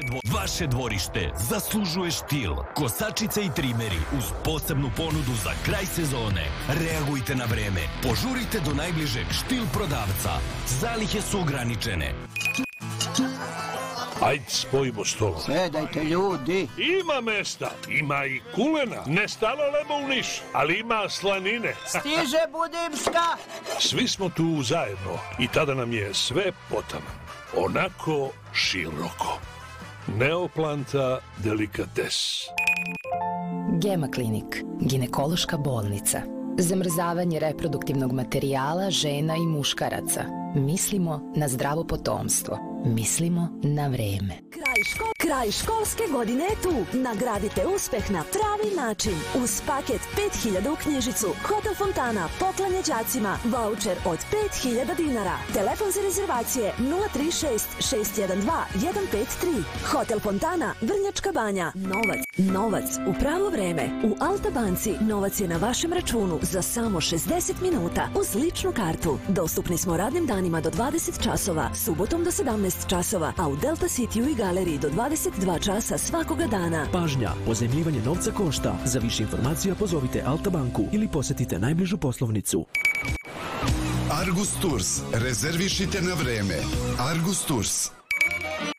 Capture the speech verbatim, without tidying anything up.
dvo... Vaše dvorište zaslužuje štil. Kosačice i trimeri uz posebnu ponudu za kraj sezone. Reagujte na vreme. Požurite do najbližeg štil prodavca. Zalihe su ograničene. Ajde, spojimo stolom. Sedajte, ljudi. Ima mesta, ima i kulena. Ne stalo leba u Niš, ali ima slanine. Stiže Budimska. Svi smo tu zajedno i tada nam je sve potaman. Onako široko. Neoplanta delikates. Gema klinik, ginekološka bolnica. Zamrzavanje reproduktivnog materijala žena i muškaraca. Mislimo na zdravo potomstvo. Mislimo na vreme. Kraj, ško Kraj školske godine je tu. Nagradite uspeh na pravi način. Uz paket pet hiljada u knjižicu. Hotel Fontana poklanja đacima vaučer od pet hiljada dinara. Telefon za rezervacije nula tri šest šest jedan dva jedan pet tri. Hotel Fontana, Vrnjačka Banja. Novac, novac u pravo vreme. U Alta banci novac je na vašem računu za samo šezdeset minuta uz ličnu kartu. Dostupni smo radnim danima do dvadeset časova, subotom do sedamnaest časova, a u Delta Cityu i galeriji do dvadeset dva časa svakoga dana. Pažnja, pozajmljivanje novca košta. Za više informacija pozovite Alta banku ili posetite najbližu poslovnicu. Argus Tours. Rezervišite na vreme. Argus Tours.